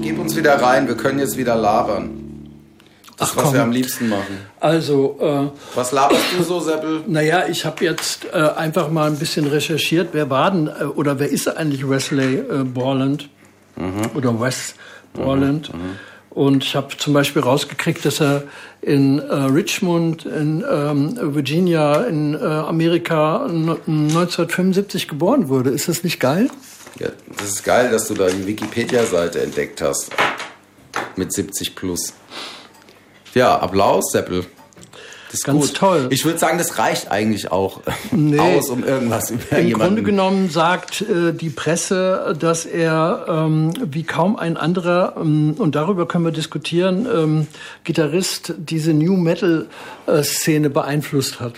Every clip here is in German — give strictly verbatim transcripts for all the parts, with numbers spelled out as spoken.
gib uns wieder rein, wir können jetzt wieder labern. Das, Ach, was komm. wir am liebsten machen. Also, äh, was laberst du so, Seppel? Naja, ich habe jetzt äh, einfach mal ein bisschen recherchiert, wer war denn, äh, oder wer ist eigentlich Wesley äh, Borland? Mhm. Oder Wes Borland? Mhm. Mhm. Und ich habe zum Beispiel rausgekriegt, dass er in äh, Richmond, in ähm, Virginia, in äh, Amerika neunzehnhundertfünfundsiebzig geboren wurde. Ist das nicht geil? Ja, das ist geil, dass du da die Wikipedia-Seite entdeckt hast. Mit siebzig plus. Ja, Applaus, Seppel. Das ist Ganz gut. toll. Ich würde sagen, das reicht eigentlich auch nee. aus, um irgendwas über Im jemanden... Grunde genommen sagt äh, die Presse, dass er ähm, wie kaum ein anderer, ähm, und darüber können wir diskutieren, ähm, Gitarrist diese New Metal äh, Szene beeinflusst hat.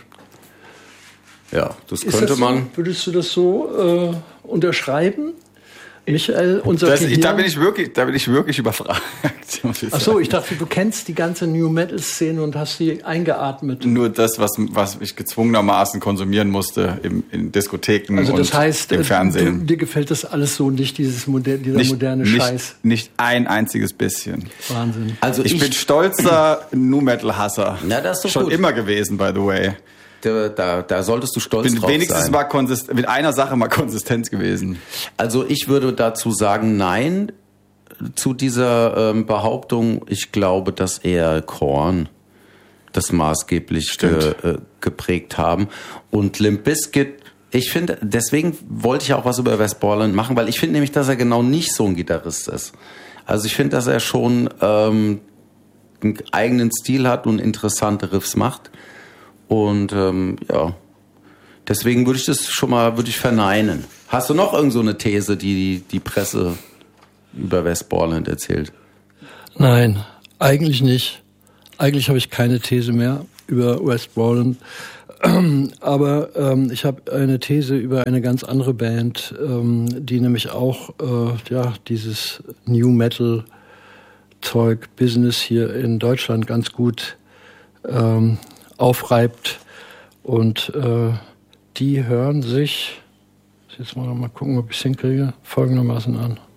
Ja, das Ist könnte das, man... Würdest du das so äh, unterschreiben? Michael, unser das, ich, da bin ich wirklich, da bin ich wirklich überfragt. Ach so, ich dachte, du kennst die ganze New Metal Szene und hast sie eingeatmet. Nur das, was, was ich gezwungenermaßen konsumieren musste im, in Diskotheken also das und heißt, im Fernsehen. Du, dir gefällt das alles so nicht, dieses moder- dieser nicht, moderne nicht, Scheiß. Nicht ein einziges bisschen. Wahnsinn. Also ich, ich bin stolzer New Metal Hasser. Ja, das ist doch Schon gut. immer gewesen, by the way. Da, da, da solltest du stolz bin drauf wenigstens sein. Mal konsist- mit einer Sache mal konsistent gewesen. Also ich würde dazu sagen, nein, zu dieser ähm, Behauptung. Ich glaube, dass eher Korn das maßgeblich ge, äh, geprägt haben. Und Limp Bizkit, ich finde, deswegen wollte ich auch was über Wes Borland machen, weil ich finde nämlich, dass er genau nicht so ein Gitarrist ist. Also ich finde, dass er schon ähm, einen eigenen Stil hat und interessante Riffs macht. Und ähm, ja, deswegen würde ich das schon mal würde ich verneinen. Hast du noch irgend so eine These, die die Presse über Wes Borland erzählt? Nein, eigentlich nicht. Eigentlich habe ich keine These mehr über Wes Borland. Aber ähm, ich habe eine These über eine ganz andere Band, ähm, die nämlich auch äh, ja dieses New Metal Zeug Business hier in Deutschland ganz gut ähm, aufreibt, und äh, die hören sich, jetzt mal, mal gucken, ob ich es hinkriege, folgendermaßen an.